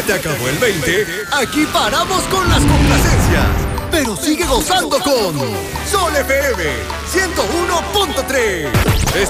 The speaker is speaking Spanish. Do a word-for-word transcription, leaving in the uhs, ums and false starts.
te acabó el veinte, aquí paramos con las complacencias. Pero sigue gozando con Sol F M ciento uno punto tres.